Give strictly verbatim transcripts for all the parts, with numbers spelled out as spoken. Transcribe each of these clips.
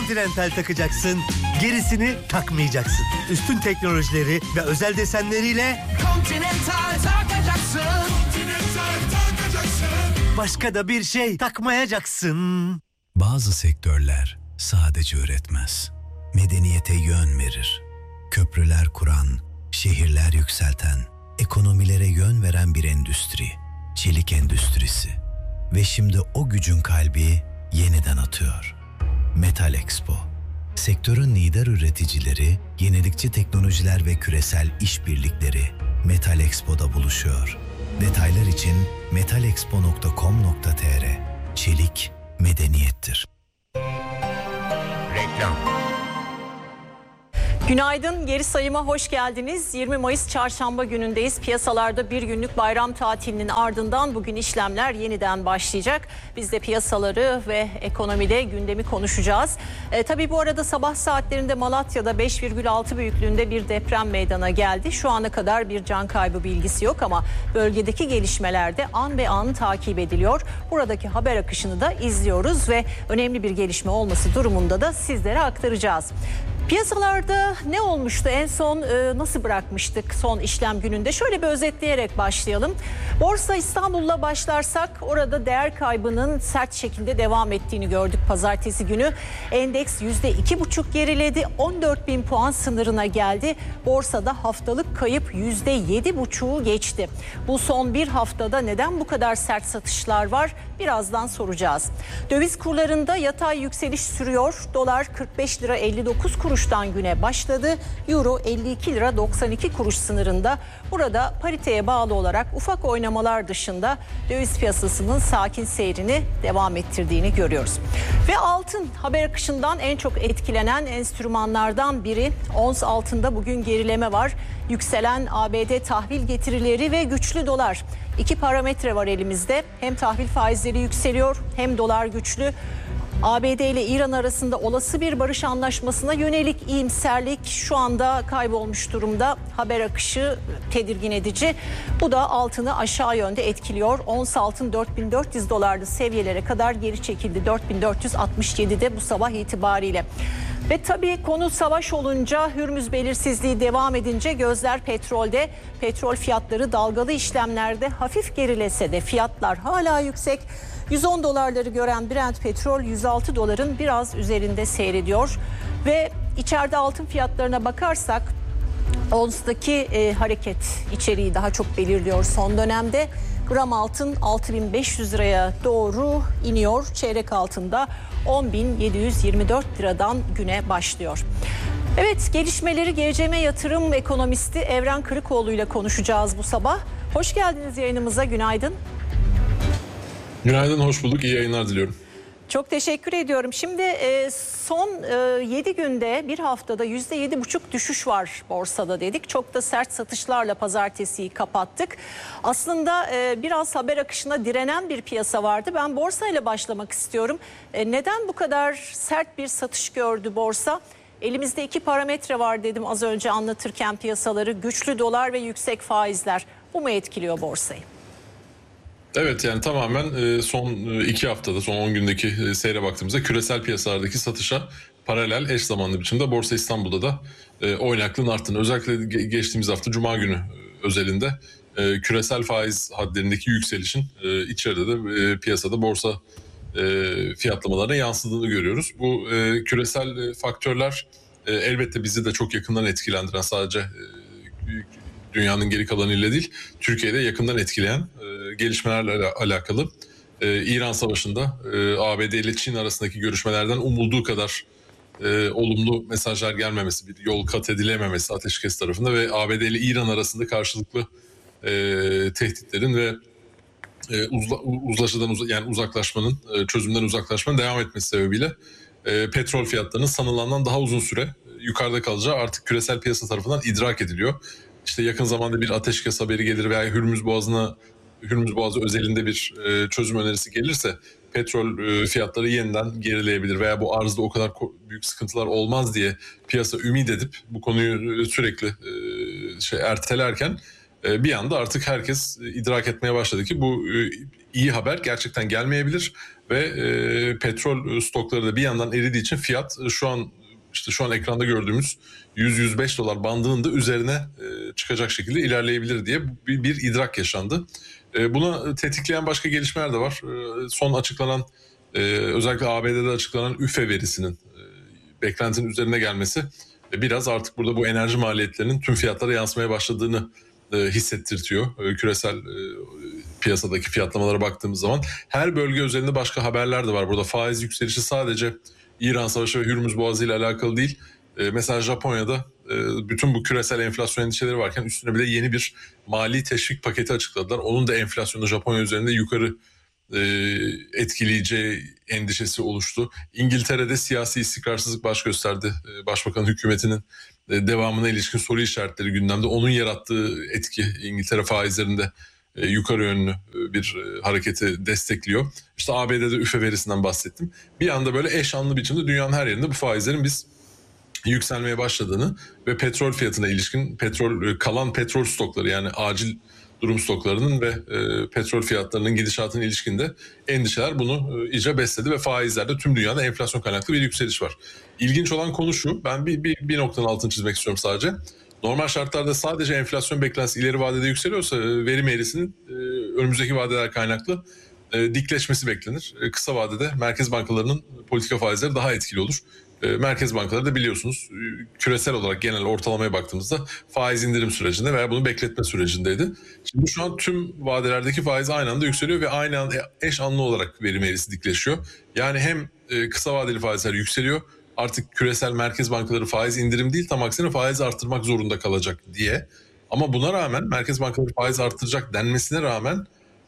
Continental takacaksın, gerisini takmayacaksın. Üstün teknolojileri ve özel desenleriyle Continental takacaksın. Continental takacaksın. Başka da bir şey takmayacaksın. Bazı sektörler sadece üretmez, medeniyete yön verir. Köprüler kuran, şehirler yükselten, ekonomilere yön veren bir endüstri. Çelik endüstrisi. Ve şimdi o gücün kalbi yeniden atıyor. Metal Expo. Sektörün lider üreticileri, yenilikçi teknolojiler ve küresel işbirlikleri Metal Expo'da buluşuyor. Detaylar için metalexpo nokta com nokta tr. Çelik medeniyettir. Reklam. Günaydın, geri sayıma hoş geldiniz. yirmi Mayıs Çarşamba günündeyiz. Piyasalarda bir günlük bayram tatilinin ardından bugün işlemler yeniden başlayacak. Biz de piyasaları ve ekonomide gündemi konuşacağız. E, tabii bu arada sabah saatlerinde Malatya'da beş virgül altı büyüklüğünde bir deprem meydana geldi. Şu ana kadar bir can kaybı bilgisi yok ama bölgedeki gelişmeler de an be an takip ediliyor. Buradaki haber akışını da izliyoruz ve önemli bir gelişme olması durumunda da sizlere aktaracağız. Piyasalarda ne olmuştu? En son e, nasıl bırakmıştık son işlem gününde? Şöyle bir özetleyerek başlayalım. Borsa İstanbul'la başlarsak orada değer kaybının sert şekilde devam ettiğini gördük pazartesi günü. Endeks yüzde iki buçuk geriledi. on dört bin puan sınırına geldi. Borsada haftalık kayıp yüzde yedi buçuğu geçti. Bu son bir haftada neden bu kadar sert satışlar var? Birazdan soracağız. Döviz kurlarında yatay yükseliş sürüyor. Dolar kırk beş lira elli dokuz kuruştan güne başladı. Euro elli iki lira doksan iki kuruş sınırında. Burada pariteye bağlı olarak ufak oynamalar dışında döviz piyasasının sakin seyrini devam ettirdiğini görüyoruz. Ve altın haber akışından en çok etkilenen enstrümanlardan biri. Ons altında bugün gerileme var. Yükselen A B D tahvil getirileri ve güçlü dolar. İki parametre var elimizde. Hem tahvil faizleri yükseliyor hem dolar güçlü. A B D ile İran arasında olası bir barış anlaşmasına yönelik iyimserlik şu anda kaybolmuş durumda. Haber akışı tedirgin edici. Bu da altını aşağı yönde etkiliyor. Ons altın dört bin dört yüz dolarlı seviyelere kadar geri çekildi. dört bin dört yüz altmış yedide bu sabah itibariyle. Ve tabii konu savaş olunca, Hürmüz belirsizliği devam edince gözler petrolde. Petrol fiyatları dalgalı işlemlerde hafif gerilese de fiyatlar hala yüksek. yüz on dolarları gören Brent petrol yüz altı doların biraz üzerinde seyrediyor. Ve içeride altın fiyatlarına bakarsak ons'taki e, hareket içeriği daha çok belirliyor son dönemde. Gram altın altı bin beş yüz liraya doğru iniyor. Çeyrek altında on bin yedi yüz yirmi dört liradan güne başlıyor. Evet, gelişmeleri G C M Yatırım ekonomisti Evren Kırıkoğlu ile konuşacağız bu sabah. Hoş geldiniz yayınımıza, günaydın. Günaydın, hoş bulduk. İyi yayınlar diliyorum. Çok teşekkür ediyorum. Şimdi e, son e, yedi günde bir haftada yüzde yedi buçuk düşüş var borsada dedik. Çok da sert satışlarla pazartesiyi kapattık. Aslında e, biraz haber akışına direnen bir piyasa vardı. Ben borsayla başlamak istiyorum. E, neden bu kadar sert bir satış gördü borsa? Elimizde iki parametre var dedim az önce anlatırken piyasaları. Güçlü dolar ve yüksek faizler. Bu mu etkiliyor borsayı? Evet, yani tamamen son iki haftada, son on gündeki seyre baktığımızda küresel piyasalardaki satışa paralel, eş zamanlı biçimde Borsa İstanbul'da da oynaklığın arttığını, özellikle geçtiğimiz hafta Cuma günü özelinde küresel faiz hadlerindeki yükselişin içeride de piyasada borsa fiyatlamalarına yansıdığını görüyoruz. Bu küresel faktörler elbette bizi de çok yakından etkilendiren, sadece dünyanın geri kalanıyla değil, Türkiye'de yakından etkileyen e, gelişmelerle alakalı. E, İran Savaşı'nda e, A B D ile Çin arasındaki görüşmelerden umulduğu kadar e, olumlu mesajlar gelmemesi, bir yol kat edilememesi ateşkes tarafında ve A B D ile İran arasında karşılıklı e, tehditlerin ve e, uzla, uzlaşıdan uz- yani uzaklaşmanın, e, çözümden uzaklaşmanın devam etmesi sebebiyle e, petrol fiyatlarının sanılandan daha uzun süre yukarıda kalacağı artık küresel piyasa tarafından idrak ediliyor. İşte yakın zamanda bir ateşkes haberi gelir veya Hürmüz Boğazı'na Hürmüz Boğazı özelinde bir e, çözüm önerisi gelirse petrol e, fiyatları yeniden gerileyebilir veya bu arzda o kadar ko- büyük sıkıntılar olmaz diye piyasa ümit edip bu konuyu sürekli e, şey ertelerken e, bir anda artık herkes idrak etmeye başladı ki bu e, iyi haber gerçekten gelmeyebilir ve e, petrol stokları da bir yandan eridiği için fiyat şu an işte şu an ekranda gördüğümüz yüz yüz beş dolar bandının da üzerine e, çıkacak şekilde ilerleyebilir diye bir, bir idrak yaşandı. E, buna tetikleyen başka gelişmeler de var. E, son açıklanan e, özellikle A B D'de açıklanan üfe verisinin e, beklentinin üzerine gelmesi e, biraz artık burada bu enerji maliyetlerinin tüm fiyatlara yansımaya başladığını e, hissettirtiyor. E, küresel e, piyasadaki fiyatlamalara baktığımız zaman her bölge üzerinde başka haberler de var. Burada faiz yükselişi sadece İran Savaşı ve Hürmüz Boğazı ile alakalı değil. E, mesela Japonya'da e, bütün bu küresel enflasyon endişeleri varken üstüne bir de yeni bir mali teşvik paketi açıkladılar. Onun da enflasyonu Japonya üzerinde yukarı e, etkileyeceği endişesi oluştu. İngiltere'de siyasi istikrarsızlık baş gösterdi. E, Başbakan hükümetinin e, devamına ilişkin soru işaretleri gündemde. Onun yarattığı etki İngiltere faizlerinde e, yukarı yönlü e, bir e, hareketi destekliyor. İşte A B D'de üfe verisinden bahsettim. Bir anda böyle eşanlı biçimde dünyanın her yerinde bu faizlerin biz yükselmeye başladığını ve petrol fiyatına ilişkin petrol kalan petrol stokları yani acil durum stoklarının ve e, petrol fiyatlarının gidişatına ilişkin de endişeler bunu e, iyice besledi ve faizlerde tüm dünyada enflasyon kaynaklı bir yükseliş var. İlginç olan konu şu, ben bir, bir, bir noktanın altını çizmek istiyorum sadece. Normal şartlarda sadece enflasyon beklentisi ileri vadede yükseliyorsa verim eğrisinin e, önümüzdeki vadeler kaynaklı e, dikleşmesi beklenir. E, kısa vadede merkez bankalarının politika faizleri daha etkili olur. E, merkez bankaları da biliyorsunuz e, küresel olarak genel ortalamaya baktığımızda faiz indirim sürecinde veya bunu bekletme sürecindeydi. Şimdi şu an tüm vadelerdeki faiz aynı anda yükseliyor ve aynı anda eş anlı olarak verim eğrisi dikleşiyor. Yani hem e, kısa vadeli faizler yükseliyor, artık küresel merkez bankaları faiz indirim değil tam aksine faiz arttırmak zorunda kalacak diye. Ama buna rağmen merkez bankaları faiz arttıracak denmesine rağmen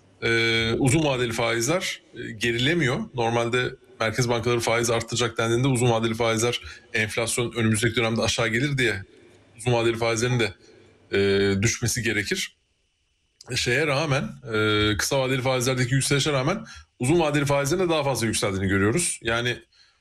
e, uzun vadeli faizler e, gerilemiyor. Normalde merkez bankaları faiz arttıracak dendiğinde uzun vadeli faizler enflasyon önümüzdeki dönemde aşağı gelir diye uzun vadeli faizlerin de e, düşmesi gerekir. Şeye rağmen e, kısa vadeli faizlerdeki yükselişe rağmen uzun vadeli faizlerin de daha fazla yükseldiğini görüyoruz. Yani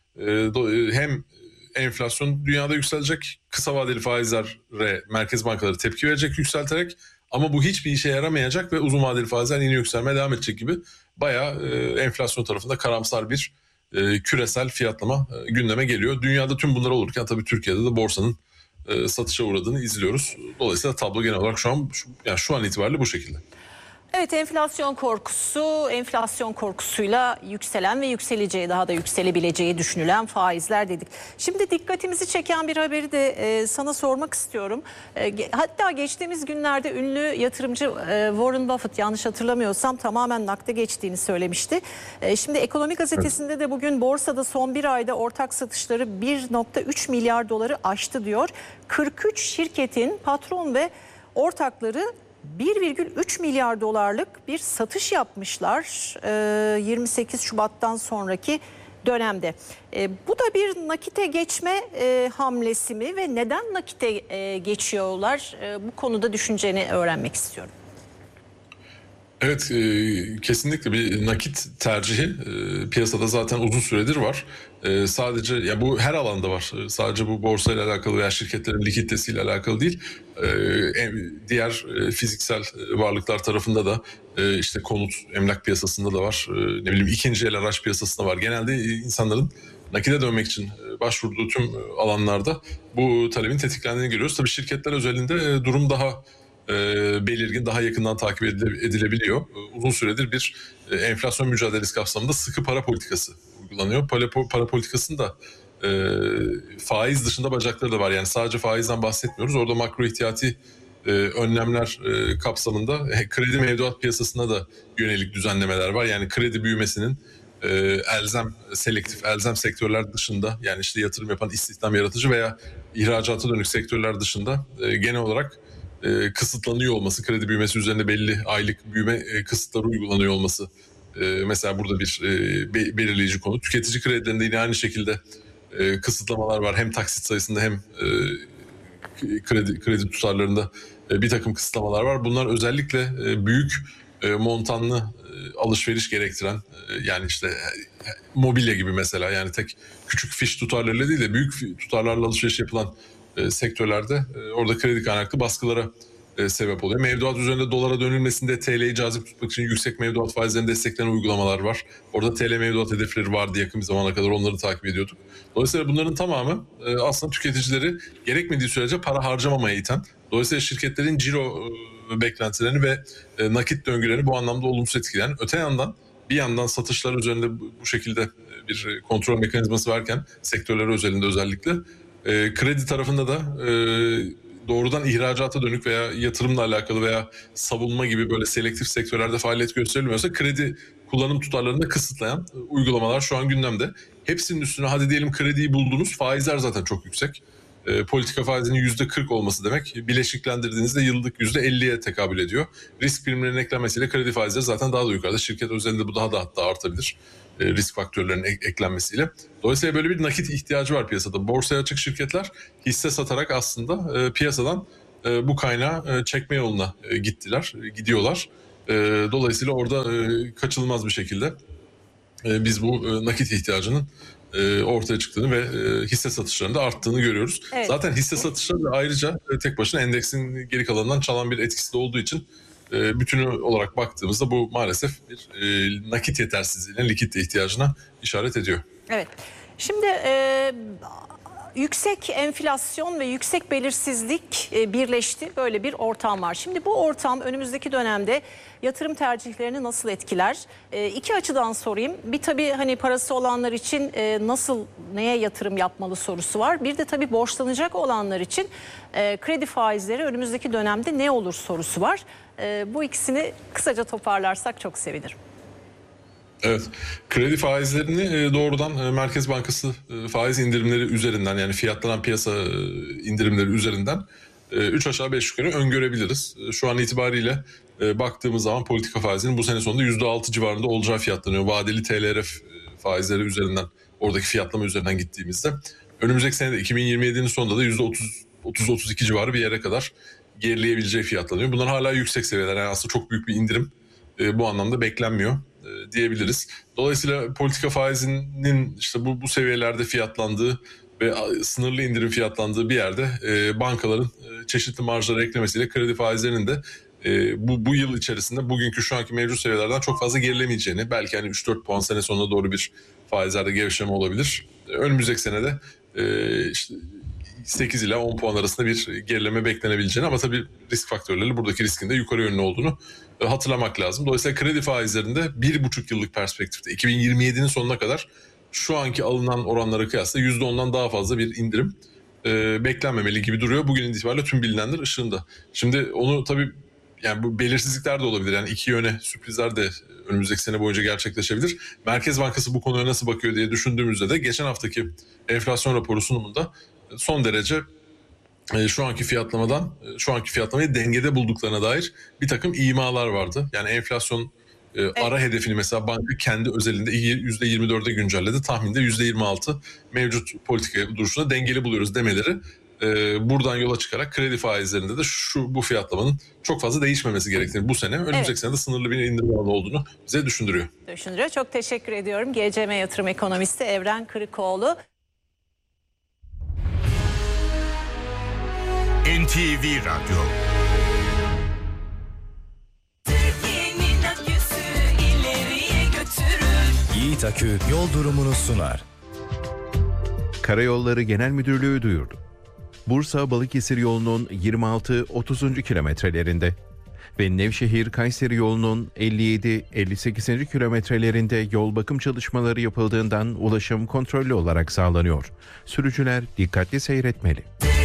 hem enflasyon dünyada yükselecek, kısa vadeli faizlere merkez bankaları tepki verecek yükselterek ama bu hiçbir işe yaramayacak ve uzun vadeli faizler yine yükselmeye devam edecek gibi bayağı enflasyon tarafında karamsar bir küresel fiyatlama gündeme geliyor. Dünyada tüm bunlar olurken tabii Türkiye'de de borsanın satışa uğradığını izliyoruz. Dolayısıyla tablo genel olarak şu an yani şu an itibariyle bu şekilde. Evet, enflasyon korkusu, enflasyon korkusuyla yükselen ve yükseleceği, daha da yükselebileceği düşünülen faizler dedik. Şimdi dikkatimizi çeken bir haberi de e, sana sormak istiyorum. E, hatta geçtiğimiz günlerde ünlü yatırımcı e, Warren Buffett, yanlış hatırlamıyorsam, tamamen nakde geçtiğini söylemişti. E, şimdi Ekonomi Gazetesi'nde de bugün borsada son bir ayda ortak satışları bir virgül üç milyar doları aştı diyor. kırk üç şirketin patron ve ortakları bir virgül üç milyar dolarlık bir satış yapmışlar yirmi sekiz Şubat'tan sonraki dönemde. Bu da bir nakite geçme hamlesi mi ve neden nakite geçiyorlar? Bu konuda düşünceni öğrenmek istiyorum. Evet, e, kesinlikle bir nakit tercihi e, piyasada zaten uzun süredir var. E, sadece ya bu her alanda var. E, sadece bu borsayla alakalı veya şirketlerin likiditesiyle alakalı değil. E, diğer e, fiziksel varlıklar tarafında da e, işte konut, emlak piyasasında da var. E, ne bileyim ikinci el araç piyasasında var. Genelde insanların nakide dönmek için başvurduğu tüm alanlarda bu talebin tetiklendiğini görüyoruz. Tabii şirketler özelinde e, durum daha belirgin, daha yakından takip edilebiliyor. Uzun süredir bir enflasyon mücadelesi kapsamında sıkı para politikası uygulanıyor. Para, para politikasının da e, faiz dışında bacakları da var. Yani sadece faizden bahsetmiyoruz. Orada makro ihtiyati e, önlemler e, kapsamında e, kredi mevduat piyasasına da yönelik düzenlemeler var. Yani kredi büyümesinin e, elzem, selektif, elzem sektörler dışında, yani işte yatırım yapan, istihdam yaratıcı veya ihracata dönük sektörler dışında e, genel olarak E, kısıtlanıyor olması, kredi büyümesi üzerinde belli aylık büyüme e, kısıtları uygulanıyor olması e, mesela burada bir e, be, belirleyici konu. Tüketici kredilerinde yine aynı şekilde e, kısıtlamalar var. Hem taksit sayısında hem e, kredi kredi tutarlarında e, bir takım kısıtlamalar var. Bunlar özellikle e, büyük e, montanlı e, alışveriş gerektiren e, yani işte e, mobilya gibi mesela, yani tek küçük fiş tutarlarıyla değil de büyük tutarlarla alışveriş yapılan E, sektörlerde e, orada kredi kaynaklı baskılara e, sebep oluyor. Mevduat üzerinde dolara dönülmesinde T L'yi cazip tutmak için yüksek mevduat faizlerini destekleyen uygulamalar var. Orada T L mevduat hedefleri vardı yakın bir zamana kadar, onları takip ediyorduk. Dolayısıyla bunların tamamı e, aslında tüketicileri gerekmediği sürece para harcamamaya iten, dolayısıyla şirketlerin ciro e, beklentilerini ve e, nakit döngülerini bu anlamda olumsuz etkileyen, öte yandan bir yandan satışlar üzerinde bu, bu şekilde bir kontrol mekanizması varken sektörler özelinde özellikle e, kredi tarafında da e, doğrudan ihracata dönük veya yatırımla alakalı veya savunma gibi böyle selektif sektörlerde faaliyet gösterilmiyorsa kredi kullanım tutarlarını da kısıtlayan uygulamalar şu an gündemde. Hepsinin üstüne hadi diyelim krediyi buldunuz, faizler zaten çok yüksek. E, politika faizinin yüzde kırk olması demek bileşiklendirdiğinizde yıllık yüzde elliye tekabül ediyor. Risk primlerinin eklenmesiyle kredi faizleri zaten daha da yukarıda. Şirket özelinde bu daha da hatta artabilir. E, risk faktörlerinin ek- eklenmesiyle. Dolayısıyla böyle bir nakit ihtiyacı var piyasada. Borsaya açık şirketler hisse satarak aslında e, piyasadan e, bu kaynağı e, çekme yoluna e, gittiler, e, gidiyorlar. E, dolayısıyla orada e, kaçınılmaz bir şekilde e, biz bu e, nakit ihtiyacının e, ortaya çıktığını ve e, hisse satışlarında arttığını görüyoruz. Evet. Zaten hisse satışları da ayrıca e, tek başına endeksin geri kalanından çalan bir etkisi de olduğu için e, bütünü olarak baktığımızda bu maalesef bir e, nakit yetersizliğine, likit ihtiyacına işaret ediyor. Evet. Şimdi e, yüksek enflasyon ve yüksek belirsizlik e, birleşti. Böyle bir ortam var. Şimdi bu ortam önümüzdeki dönemde yatırım tercihlerini nasıl etkiler? E, iki açıdan sorayım. Bir tabii hani parası olanlar için e, nasıl, neye yatırım yapmalı sorusu var. Bir de tabii borçlanacak olanlar için e, kredi faizleri önümüzdeki dönemde ne olur sorusu var. E, bu ikisini kısaca toparlarsak çok sevinirim. Evet, kredi faizlerini doğrudan Merkez Bankası faiz indirimleri üzerinden, yani fiyatlanan piyasa indirimleri üzerinden üç aşağı beş yukarı öngörebiliriz. Şu an itibariyle baktığımız zaman politika faizinin bu sene sonunda yüzde altı civarında olacağı fiyatlanıyor. Vadeli T L R F faizleri üzerinden, oradaki fiyatlama üzerinden gittiğimizde önümüzdeki senede iki bin yirmi yedinin sonunda da yüzde otuz otuz iki civarı bir yere kadar gerileyebileceği fiyatlanıyor. Bunlar hala yüksek seviyeler, yani aslında çok büyük bir indirim bu anlamda beklenmiyor diyebiliriz. Dolayısıyla politika faizinin işte bu bu seviyelerde fiyatlandığı ve sınırlı indirim fiyatlandığı bir yerde e, bankaların e, çeşitli marjları eklemesiyle kredi faizlerinin de e, bu bu yıl içerisinde bugünkü şu anki mevcut seviyelerden çok fazla gerilemeyeceğini, belki hani üç dört puan sene sonuna doğru bir faizlerde gevşeme olabilir. E, önümüzdeki senede e, işte sekiz ila on puan arasında bir gerileme beklenebileceğini, ama tabii risk faktörleri buradaki riskin de yukarı yönlü olduğunu hatırlamak lazım. Dolayısıyla kredi faizlerinde bir buçuk yıllık perspektifte iki bin yirmi yedinin sonuna kadar şu anki alınan oranlara kıyasla yüzde ondan daha fazla bir indirim e, beklenmemeli gibi duruyor. Bugün itibariyle tüm bilinenler ışığında. Şimdi onu tabii, yani bu belirsizlikler de olabilir. Yani iki yöne sürprizler de önümüzdeki sene boyunca gerçekleşebilir. Merkez Bankası bu konuya nasıl bakıyor diye düşündüğümüzde de geçen haftaki enflasyon raporu sunumunda son derece e, şu anki fiyatlamadan, e, şu anki fiyatlamayı dengede bulduklarına dair bir takım imalar vardı. Yani enflasyon e, evet. ara hedefini mesela banka kendi özelinde yüzde yirmi dörde güncelledi. Tahminde yüzde yirmi altı mevcut politika duruşunda dengeli buluyoruz demeleri. E, buradan yola çıkarak kredi faizlerinde de şu bu fiyatlamanın çok fazla değişmemesi gerektiğini, bu sene önümüzdeki evet. senede sınırlı bir indirim alanı olduğunu bize düşündürüyor. Düşündürüyor. Çok teşekkür ediyorum. G C M Yatırım Ekonomisti Evren Kırıkoğlu. N T V Radyo. Türkiye'nin aküsü ileriye götürür. Yiğit Akü yol durumunu sunar. Karayolları Genel Müdürlüğü duyurdu. Bursa-Balıkesir yolunun yirmi altı otuzuncu kilometrelerinde ve Nevşehir-Kayseri yolunun elli yedi elli sekizinci kilometrelerinde yol bakım çalışmaları yapıldığından ulaşım kontrollü olarak sağlanıyor. Sürücüler dikkatli seyretmeli.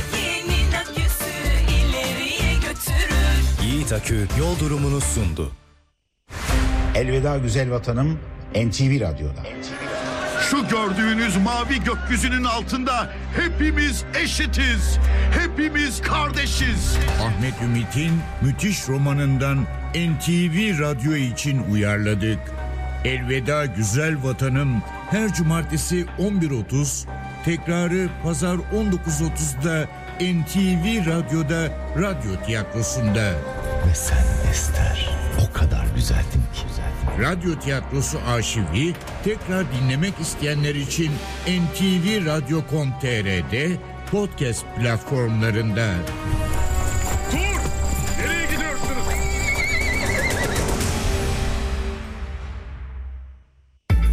Yiğit Akü yol durumunu sundu. Elveda güzel vatanım, N T V Radyo'da. Şu gördüğünüz mavi gökyüzünün altında hepimiz eşitiz. Hepimiz kardeşiz. Ahmet Ümit'in müthiş romanından N T V Radyo için uyarladık. Elveda güzel vatanım her cumartesi on bir otuz, tekrarı pazar on dokuz otuzda N T V Radyo'da, Radyo Tiyatrosu'nda. Ve sen Ester, o kadar güzeldin ki. Radyo Tiyatrosu arşivi tekrar dinlemek isteyenler için N T V Radyo nokta com nokta t r'de podcast platformlarında. Dur!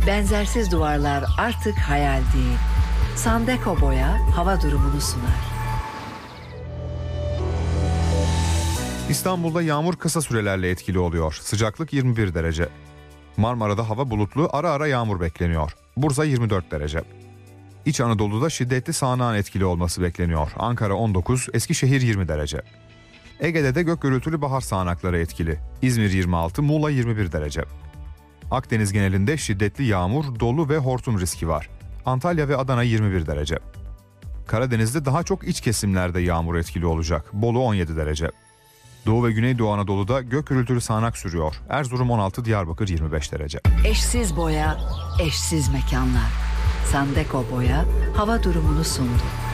Benzersiz duvarlar artık hayal değil. Sandeko Boya hava durumunu sunar. İstanbul'da yağmur kısa sürelerle etkili oluyor. Sıcaklık yirmi bir derece. Marmara'da hava bulutlu, ara ara yağmur bekleniyor. Bursa yirmi dört derece. İç Anadolu'da şiddetli sağanağın etkili olması bekleniyor. Ankara on dokuz, Eskişehir yirmi derece. Ege'de de gök gürültülü bahar sağanakları etkili. İzmir yirmi altı, Muğla yirmi bir derece. Akdeniz genelinde şiddetli yağmur, dolu ve hortum riski var. Antalya ve Adana yirmi bir derece. Karadeniz'de daha çok iç kesimlerde yağmur etkili olacak. Bolu on yedi derece. Doğu ve Güneydoğu Anadolu'da gök gürültülü sağanak sürüyor. Erzurum on altı, Diyarbakır yirmi beş derece. Eşsiz boya, eşsiz mekanlar. Sandeko Boya hava durumunu sundu.